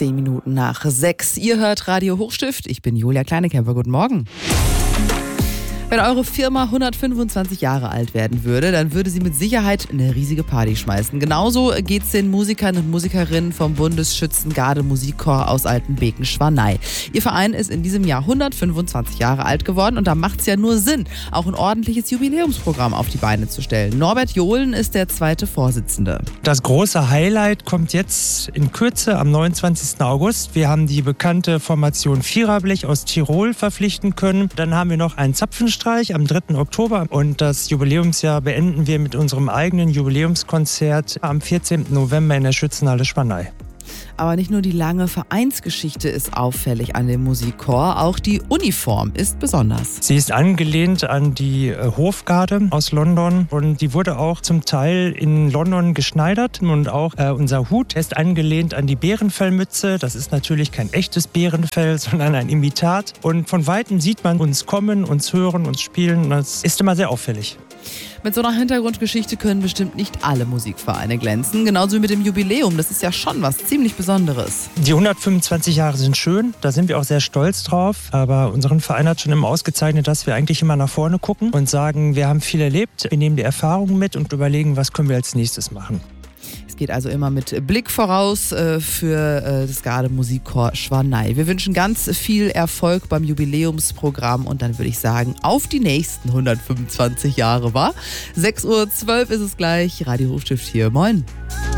10 Minuten nach 6. Ihr hört Radio Hochstift. Ich bin Julia Kleinekämper. Guten Morgen. Wenn eure Firma 125 Jahre alt werden würde, dann würde sie mit Sicherheit eine riesige Party schmeißen. Genauso geht's den Musikern und Musikerinnen vom Bundesschützengarde Musikchor aus Altenbeken-Schwanei. Ihr Verein ist in diesem Jahr 125 Jahre alt geworden und da macht's ja nur Sinn, auch ein ordentliches Jubiläumsprogramm auf die Beine zu stellen. Norbert Johlen ist der zweite Vorsitzende. Das große Highlight kommt jetzt in Kürze am 29. August. Wir haben die bekannte Formation Viererblech aus Tirol verpflichten können. Dann haben wir noch einen Zapfenstreich am 3. Oktober und das Jubiläumsjahr beenden wir mit unserem eigenen Jubiläumskonzert am 14. November in der Schützenhalle Schwanei. Aber nicht nur die lange Vereinsgeschichte ist auffällig an dem Musikchor, auch die Uniform ist besonders. Sie ist angelehnt an die Hofgarde aus London und die wurde auch zum Teil in London geschneidert und auch unser Hut ist angelehnt an die Bärenfellmütze. Das ist natürlich kein echtes Bärenfell, sondern ein Imitat und von Weitem sieht man uns kommen, uns hören, uns spielen und das ist immer sehr auffällig. Mit so einer Hintergrundgeschichte können bestimmt nicht alle Musikvereine glänzen, genauso wie mit dem Jubiläum. Das ist ja schon was ziemlich Besonderes. Die 125 Jahre sind schön, da sind wir auch sehr stolz drauf. Aber unseren Verein hat schon immer ausgezeichnet, dass wir eigentlich immer nach vorne gucken und sagen, wir haben viel erlebt, wir nehmen die Erfahrungen mit und überlegen, was können wir als nächstes machen. Es geht also immer mit Blick voraus für das Garde Musikchor Schwanei. Wir wünschen ganz viel Erfolg beim Jubiläumsprogramm und dann würde ich sagen, auf die nächsten 125 Jahre, wa? 6:12 Uhr ist es gleich. Radio Hochstift hier. Moin.